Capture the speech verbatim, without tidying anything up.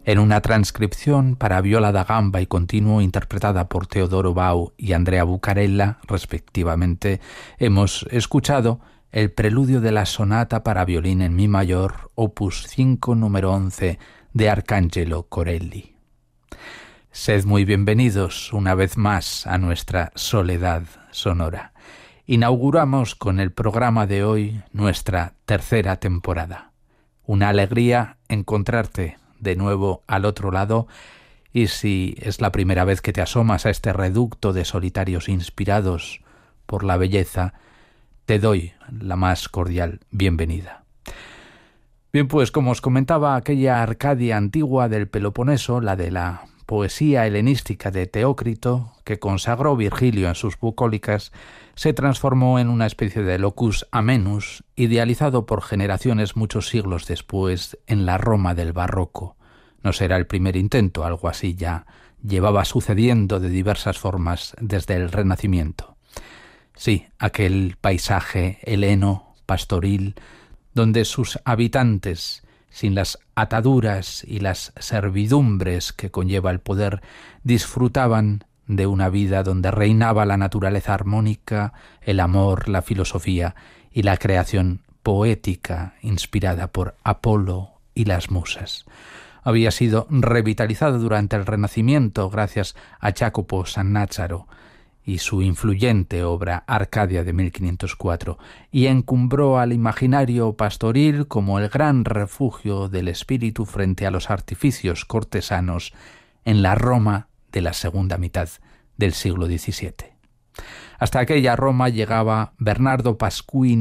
en una transcripción para viola da gamba y continuo interpretada por Teodoro Bau y Andrea Bucarella, respectivamente, hemos escuchado el preludio de la sonata para violín en mi mayor, opus cinco, número once, de Arcangelo Corelli. Sed muy bienvenidos una vez más a nuestra soledad sonora. Inauguramos con el programa de hoy nuestra tercera temporada. Una alegría encontrarte de nuevo al otro lado, y si es la primera vez que te asomas a este reducto de solitarios inspirados por la belleza, te doy la más cordial bienvenida. Bien, pues como os comentaba, aquella Arcadia antigua del Peloponeso, la de la poesía helenística de Teócrito, que consagró Virgilio en sus bucólicas, se transformó en una especie de locus amenus, idealizado por generaciones muchos siglos después en la Roma del Barroco. No será el primer intento, algo así ya llevaba sucediendo de diversas formas desde el Renacimiento. Sí, aquel paisaje heleno, pastoril, donde sus habitantes, sin las ataduras y las servidumbres que conlleva el poder, disfrutaban de una vida donde reinaba la naturaleza armónica, el amor, la filosofía y la creación poética inspirada por Apolo y las musas. Había sido revitalizado durante el Renacimiento gracias a Jacopo Sannazzaro y su influyente obra Arcadia de mil quinientos cuatro, y encumbró al imaginario pastoril como el gran refugio del espíritu frente a los artificios cortesanos en la Roma de la segunda mitad del siglo diecisiete. Hasta aquella Roma llegaba Bernardo Pasquini,